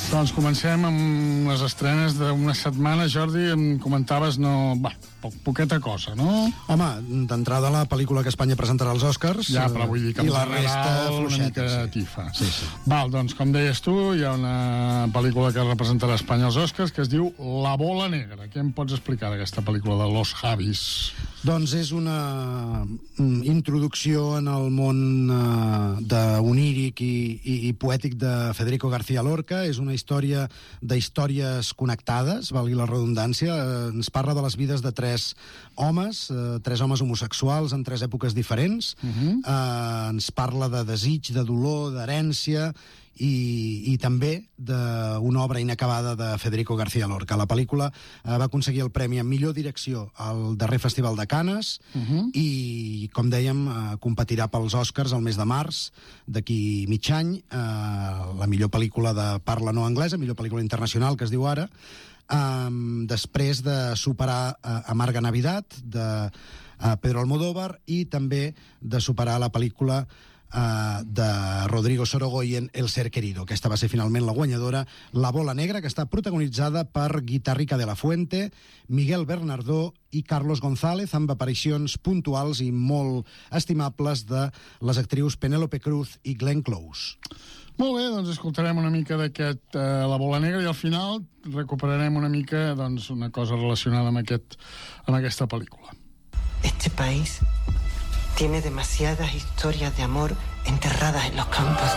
Doncs comencem amb les estrenes d'una setmana. Jordi, em comentaves, poqueta cosa, no? Home, d'entrada la pel·lícula que Espanya presentarà als Oscars. Ja, però vull dir que i la resta una mica sí. tifa. Sí. Val, doncs, com deies tu, hi ha una pel·lícula que representarà Espanya als Oscars que es diu La bola negra. Què em pots explicar d'aquesta pel·lícula de Los Javis? Doncs és una introducció en el món oníric i poètic de Federico García Lorca. És una història d'històries connectades, valgui la redundància. Ens parla de les vides de tres homes homosexuals en tres èpoques diferents. Ens parla de desig, de dolor, d'herència i també d'una obra inacabada de Federico García Lorca. La pel·lícula va aconseguir el premi a millor direcció al darrer Festival de Canes i, com dèiem, competirà pels Oscars el mes de març, d'aquí mig any, la millor pel·lícula de parla no anglesa, millor pel·lícula internacional, que es diu ara, després de superar Amarga Navidad, de Pedro Almodóvar, i també de superar la pel·lícula de Rodrigo Sorogoyen, El ser querido. Aquesta va ser finalment la guanyadora, La bola negra, que està protagonitzada per Guitarrica de la Fuente, Miguel Bernardó i Carlos González, amb aparicions puntuals i molt estimables de les actrius Penélope Cruz i Glenn Close. Molt bé, doncs escoltarem una mica d'aquest La bola negra i al final recuperarem una mica una cosa relacionada amb aquesta pel·lícula. Este país tiene demasiadas historias de amor enterradas en los campos.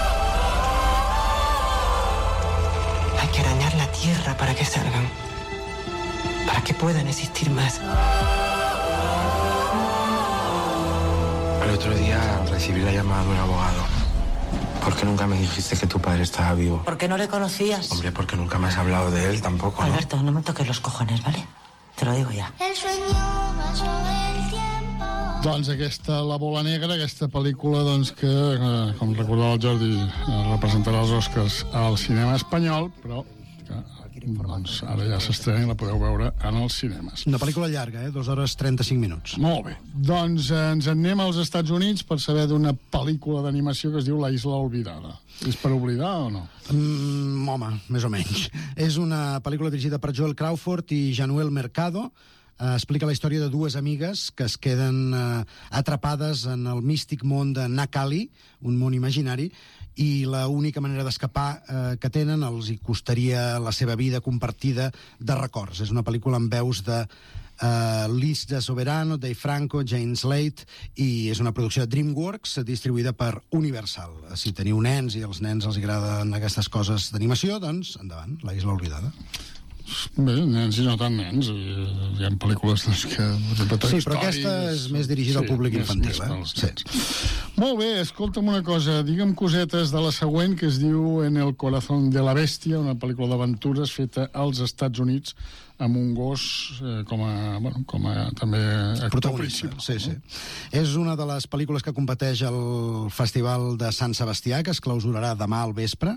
Hay que arañar la tierra para que salgan, para que puedan existir más. El otro día recibí la llamada de un abogado. ¿Por qué nunca me dijiste que tu padre estaba vivo? ¿Por qué no le conocías? Hombre, porque nunca me has hablado de él tampoco, ¿no? Alberto, no me toques los cojones, ¿vale? Te lo digo ya. El sueño va sobre el tiempo. Doncs aquesta La bola negra, aquesta pel·lícula que, com recordava el Jordi, representarà els Oscars al cinema espanyol, però que ara ja s'estrena i la podeu veure en els cinemes. Una pel·lícula llarga, 2 hores 35 minuts. Molt bé. Doncs ens en anem als Estats Units per saber d'una pel·lícula d'animació que es diu La isla olvidada. És per oblidar o no? Home, més o menys. És una pel·lícula dirigida per Joel Crawford i Januel Mercado. Explica la història de dues amigues que es queden atrapades en el místic món de Nakali, un món imaginari, i l'única manera d'escapar que tenen els hi costaria la seva vida compartida de records. És una pel·lícula amb veus de Lisa Soberano, Dave Franco, Jane Slate, i és una producció de DreamWorks distribuïda per Universal. Si teniu nens i als nens els agraden aquestes coses d'animació, doncs endavant, La isla olvidada. Bé, nens i no tan nens. Hi ha pel·lícules que... Sí, però aquesta és més dirigida al públic infantil. Sí. Molt bé, escolta'm una cosa. Digue'm cosetes de la següent, que es diu En el corazón de la bestia, una pel·lícula d'aventures feta als Estats Units amb un gos com a també actor principal. Sí. És una de les pel·lícules que competeix al Festival de Sant Sebastià, que es clausurarà demà al vespre.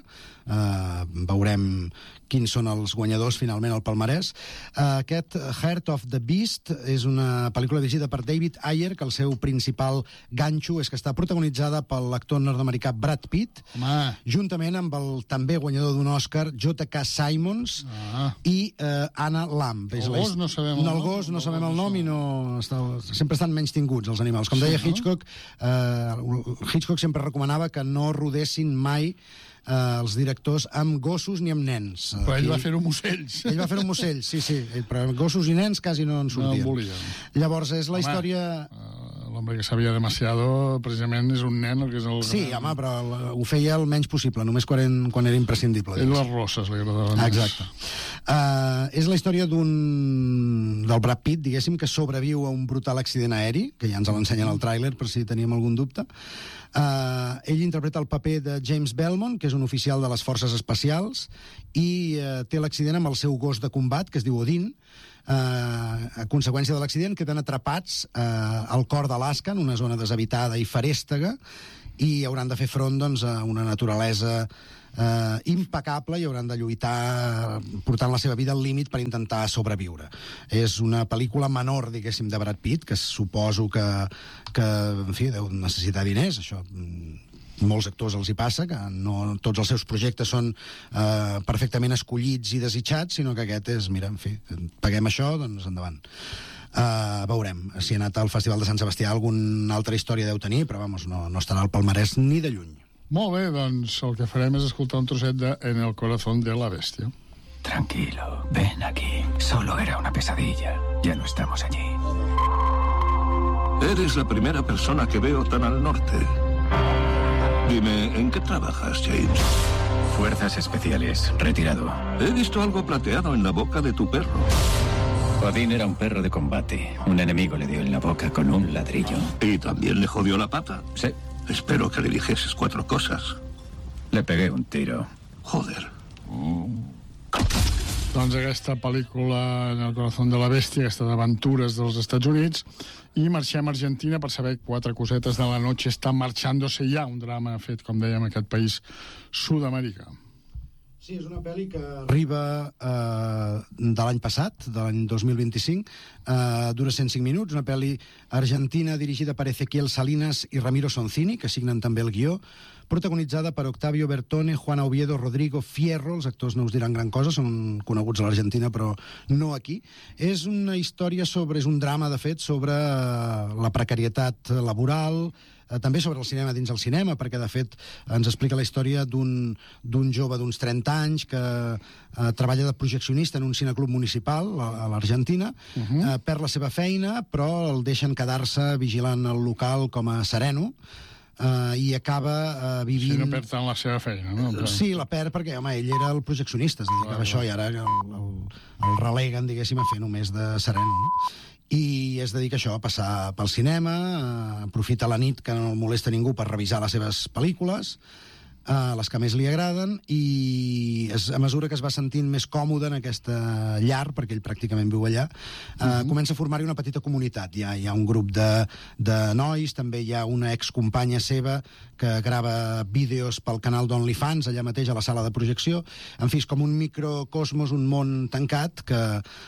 Veurem quins són els guanyadors finalment al palmarès. Aquest Heart of the Beast és una pel·lícula dirigida per David Ayer, que el seu principal ganxo és que està protagonitzada pel l'actor nord-americà Brad Pitt, juntament amb el també guanyador d'un Oscar, J.K. Simmons, i Anna Lamb. El gos no sabem el nom. El gos no sabem el nom i sempre estan menys tinguts els animals. Com deia Hitchcock, Hitchcock sempre recomanava que no rodessin mai els directors amb gossos ni amb nens. Però ell va fer-ho amb ocells. Ell va fer-ho amb ocells, sí. Però gossos i nens quasi no en sortien. No en volien. Llavors és la història... L'home que sabia demasiado, precisament, és un nen. Que és el... Sí, home, però ho feia el menys possible, només quan era imprescindible. Ell les rosses li agradaven. Exacte. És la història del Brad Pitt, diguéssim, que sobreviu a un brutal accident aeri, que ja ens l'ensenyen al tràiler, per si teníem algun dubte. Ell interpreta el paper de James Belmont, que és un oficial de les forces especials, i té l'accident amb el seu gos de combat, que es diu Odin. A conseqüència de l'accident queden atrapats al cor d'Alaska, en una zona deshabitada i ferèstega, i hauran de fer front a una naturalesa impecable i hauran de lluitar portant la seva vida al límit per intentar sobreviure. És una pel·lícula menor, diguéssim, de Brad Pitt, que suposo que en fi, deu necessitar diners, això molts actors els hi passa, que no tots els seus projectes són perfectament escollits i desitjats, sinó que aquest és, mira, en fi, paguem això, doncs endavant. Veurem. Si ha anat al Festival de Sant Sebastià alguna altra història deu tenir, però vamos, no estarà al palmarès ni de lluny. Molt bé, doncs el que farem és escoltar un trosset de En el corazón de la bestia. Tranquilo, ven aquí. Solo era una pesadilla. Ya no estamos allí. Eres la primera persona que veo tan al norte. Dime, ¿en qué trabajas, James? Fuerzas especiales, retirado. He visto algo plateado en la boca de tu perro. Odín era un perro de combate. Un enemigo le dio en la boca con un ladrillo. ¿Y también le jodió la pata? Sí. Espero que le dijeses 4 cosas. Le pegué un tiro. Joder. Doncs aquesta pel·lícula En el corazón de la bestia, aquesta d'aventures dels Estats Units, i marxem a Argentina per saber 4 cosetes de La noche está marchándose ya, un drama fet, com dèiem, en aquest país sud-americà. Sí, és una pel·li que arriba de l'any passat, de l'any 2025, dura 105 minuts, una pel·li argentina dirigida per Ezequiel Salinas i Ramiro Soncini, que signen també el guió, protagonitzada per Octavio Bertone, Juana Oviedo, Rodrigo Fierro, els actors no us diran gran cosa, són coneguts a l'Argentina, però no aquí. És una història és un drama, de fet, sobre la precarietat laboral, també sobre el cinema dins el cinema, perquè, de fet, ens explica la història d'un jove d'uns 30 anys que treballa de projeccionista en un cineclub municipal a l'Argentina, perd la seva feina, però el deixen quedar-se vigilant el local com a sereno, i acaba vivint... Si no perd tant la seva feina, no? Però... Sí, la perd perquè, home, ell era el projeccionista, es dedicava a això, i ara el releguen, diguéssim, a fer només de sereno, no? I es dedica a això, a passar pel cinema, aprofita la nit que no el molesta ningú per revisar les seves pel·lícules, les que més li agraden, i a mesura que es va sentint més còmode en aquesta llar, perquè ell pràcticament viu allà, comença a formar-hi una petita comunitat. Hi ha un grup de nois, també hi ha una excompanya seva que grava vídeos pel canal d'OnlyFans, allà mateix a la sala de projecció. En fi, és com un microcosmos, un món tancat, que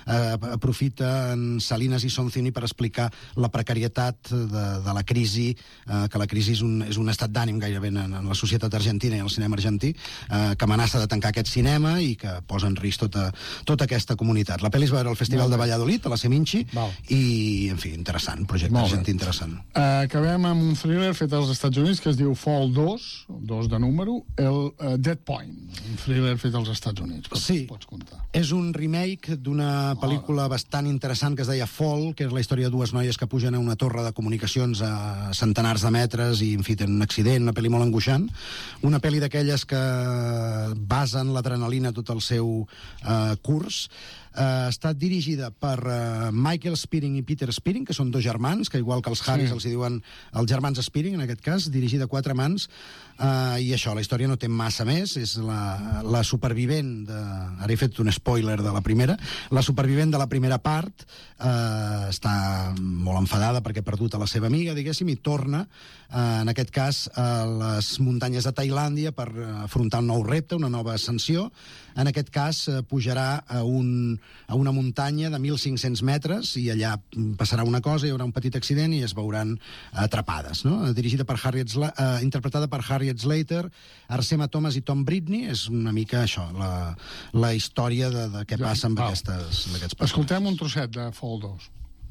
aprofita en Salinas i Soncini per explicar la precarietat de la crisi, que la crisi és un estat d'ànim gairebé en la societat argentina i el cinema argentí, que amenaça de tancar aquest cinema i que posa en risc tota aquesta comunitat. La pel·li es va veure al Festival de Valladolid, a la Seminci, i, en fi, interessant, projecte argentí interessant. Acabem amb un thriller fet als Estats Units que es diu Fall 2 de número, el Dead Point, un thriller fet als Estats Units. Pots contar. És un remake d'una pel·lícula bastant interessant que es deia Fall, que és la història de 2 noies que pugen a una torre de comunicacions a centenars de metres i, en fi, tenen un accident, una pel·li molt angoixant. Una pel·li d'aquelles que basen l'adrenalina tot el seu curs. Està dirigida per Michael Spearing i Peter Spearing, que són 2 germans, que igual que els Harris els diuen els germans Spearing, en aquest cas, dirigida a 4 mans, i això, la història no té massa més, és la supervivent ara he fet un spoiler de la primera, la supervivent de la primera part està molt enfadada perquè ha perdut a la seva amiga, diguéssim, i torna, en aquest cas, a les muntanyes de Tailàndia per afrontar un nou repte, una nova ascensió. En aquest cas, pujarà a una muntanya de 1.500 metres i allà passarà una cosa, hi haurà un petit accident i es veuran atrapades, no? Dirigida per interpretada per Harriet Slater, Arsema Thomas i Tom Britney. És una mica això, la història de què passa amb aquests personatges. Escoltem un trosset de Fall 2.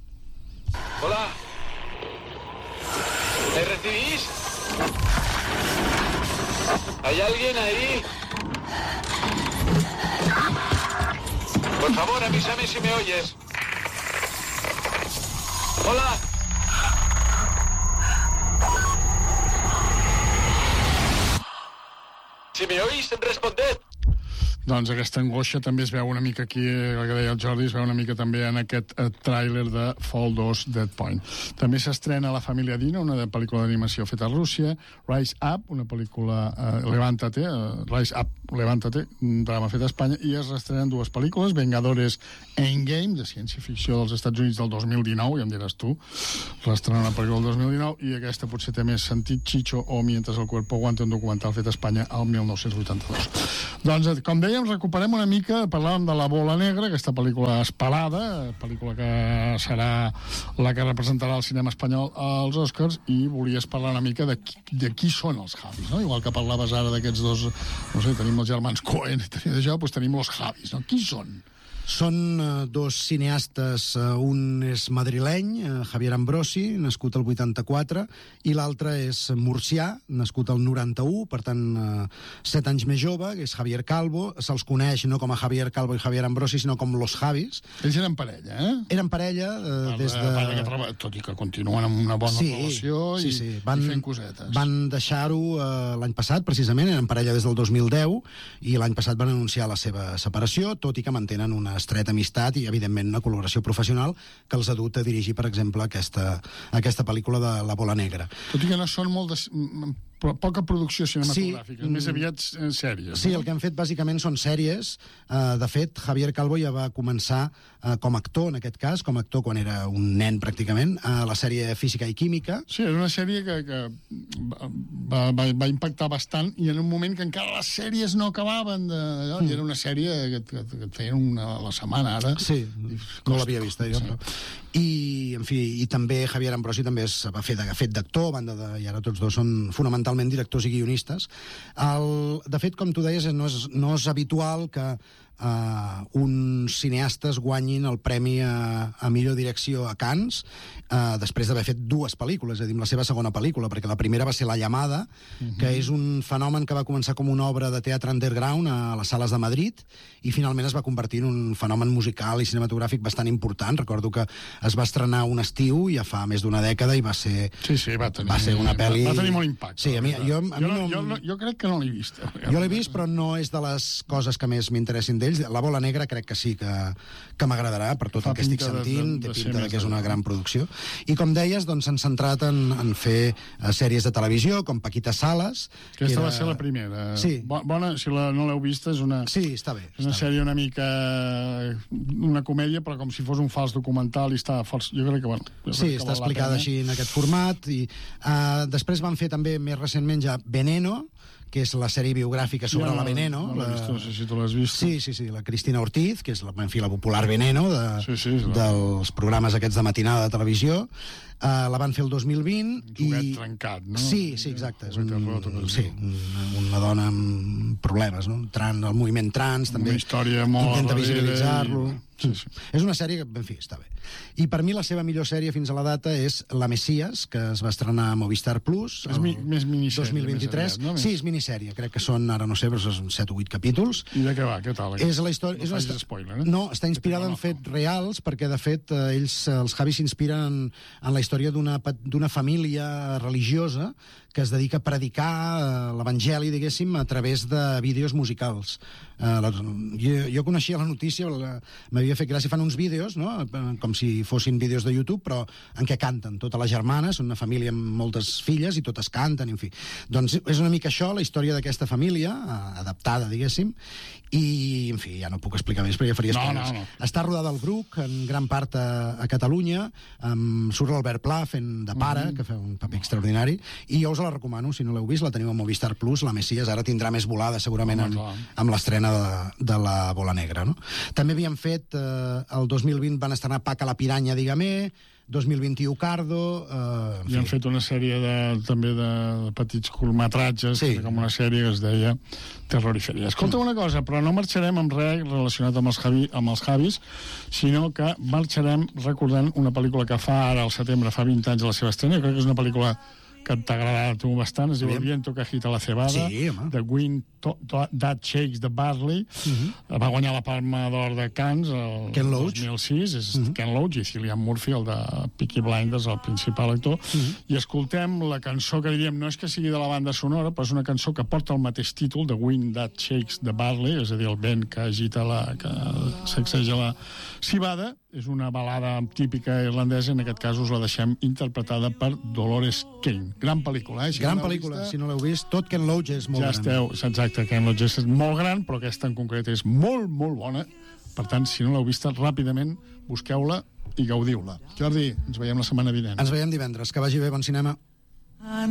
Hola. ¿Me recibís? ¿Hay alguien ahí? Por favor, avísame si me oyes. Hola. Si me oís, responded. Doncs aquesta angoixa també es veu una mica aquí, el que deia el Jordi, es veu una mica també en aquest tràiler de Fall 2 Dead Point. També s'estrena La família Dina, una pel·lícula d'animació feta a Rússia, Rise Up, una pel·lícula Rise Up, Levántate, un drama fet a Espanya, i es reestrenen 2 pel·lícules, Vengadores Endgame, de ciència-ficció dels Estats Units del 2019, ja em diràs tu, reestrenen una pel·lícula del 2019, i aquesta potser té més sentit, Chicho o Mientras el cuerpo aguante, un documental fet a Espanya al 1982. Doncs, com dèiem, recuperem una mica, parlàvem de La bola negra, aquesta pel·lícula esperada, pel·lícula que serà la que representarà el cinema espanyol als Oscars, i volies parlar una mica de qui són els Javis, no? Igual que parlaves ara d'aquests dos, no sé, tenim els germans Coen i tenim això, doncs tenim els Javis, no? Qui són? Són dos cineastes, un és madrileny, Javier Ambrosi, nascut el 84, i l'altre és murcià, nascut el 91, per tant, 7 anys més jove, que és Javier Calvo. Se'ls coneix no com a Javier Calvo i Javier Ambrosi, sinó com los Javis. Ells eren parella, eh? Eren parella des de... Tot i que continuen amb una bona relació i fent cosetes. Van deixar-ho l'any passat, precisament, eren parella des del 2010, i l'any passat van anunciar la seva separació, tot i que mantenen una estreta amistat i, evidentment, una col·laboració professional que els ha dut a dirigir, per exemple, aquesta pel·lícula de La bola negra. Tot i que no són molt poca producció cinematogràfica, més aviat sèries. Sí, el que han fet bàsicament són sèries. De fet, Javier Calvo ja va començar com a actor, en aquest cas, com a actor quan era un nen pràcticament, a la sèrie Física i Química. Sí, era una sèrie que va impactar bastant, i en un moment que encara les sèries no acabaven i era una sèrie que et feien una a la setmana, ara. Sí, no l'havia vist jo, però... I, en fi, i també Javier Ambrosi també va fer d'actor, i ara tots dos són fonamentalment directors i guionistes. De fet, com tu deies, no és habitual que uns cineastes guanyin el premi a millor direcció a Cannes després d'haver fet dues pel·lícules, és a dir, la seva segona pel·lícula, perquè la primera va ser La llamada, que és un fenomen que va començar com una obra de teatre underground a les sales de Madrid i finalment es va convertir en un fenomen musical i cinematogràfic bastant important. Recordo que es va estrenar un estiu ja fa més d'una dècada i va ser... Sí, va ser una pel·li... Va tenir molt impacte. Sí, jo crec que no l'he vist. Jo l'he vist, però no és de les coses que més m'interessin d'ells. La bola negra crec que sí que m'agradarà per tot el que estic sentint, té pinta que és una gran producció. I com deies, doncs s'han centrat en fer sèries de televisió, com Paquita Salas. Aquesta va ser la primera. Sí. Bona, si no l'heu vista, és una... Sí, està bé. És una sèrie una mica... una comèdia, però com si fos un fals documental i està fals... Jo crec que, bueno... Sí, està explicada així en aquest format. I després van fer també, més recentment ja, Veneno, que és la sèrie biogràfica sobre la Veneno. No sé si tu l'has vist. Sí, la Cristina Ortiz, que és la popular Veneno dels programes aquests de matinada de televisió. La van fer el 2020. Un joguet trencat, no? Sí, exacte. És una dona amb problemes, no? El moviment trans, també. Una història molt... Intenta visibilitzar-lo. Sí. És una sèrie que, en fi, està bé. I per mi la seva millor sèrie fins a la data és La Messias, que es va estrenar a Movistar Plus. És més minissèrie. 2023. No? Sí, és minissèrie. Crec que són, ara no sé, però són 7 o 8 capítols. I de què va? Què tal? És la història... No facis spoiler, eh? No, està inspirada en fets reals, perquè, de fet, els Javis s'inspiren en la història d'una família religiosa que es dedica a predicar l'evangeli, diguéssim, a través de vídeos musicals. Jo coneixia la notícia, m'havia fet gràcia, fan uns vídeos, no? Com si fossin vídeos de YouTube, però en què canten totes les germanes, una família amb moltes filles i totes canten, en fi. Doncs és una mica això, la història d'aquesta família, adaptada, diguéssim, i, en fi, ja no puc explicar més, perquè ja faria spoilers. No. Està rodada al Bruc, en gran part a Catalunya, surt l'Albert Pla fent de pare, que fa un paper extraordinari, i jo us la recomano, si no l'heu vist, la teniu a Movistar Plus. La Messias ara tindrà més volada, segurament, amb l'estrena de La bola negra, no? També havien fet, el 2020 van estrenar Paca la piranya, dígame, 2021 Cardo... I han fet una sèrie també de petits curtmetratges, com una sèrie que es deia Terror i Fèria. Escolta una cosa, però no marxarem amb res relacionat amb els Javis, sinó que marxarem recordant una pel·lícula que fa ara, al setembre, fa 20 anys, la seva estrena. Crec que és una pel·lícula que t'agradarà a tu bastant, es diu El viento que agita la cebada, The Wind That Shakes the Barley. Va guanyar la Palma d'Or de Cannes el 2006, és Ken Loach i Cillian Murphy, el de Peaky Blinders, el principal actor, i escoltem la cançó que diríem, no és que sigui de la banda sonora, però és una cançó que porta el mateix títol, The Wind That Shakes the Barley, és a dir, el vent que agita que sacseja la civada. És una balada típica irlandesa, en aquest cas us la deixem interpretada per Dolores Kane. Gran pel·lícula, eh? Gran pel·lícula, si no l'heu vist. Tot Ken Loach és molt gran. Exacte, Ken Loach és molt gran, però aquesta en concret és molt, molt bona. Per tant, si no l'heu vista, ràpidament busqueu-la i gaudiu-la. Jordi, ens veiem la setmana vinent. Ens veiem divendres. Que vagi bé, bon cinema.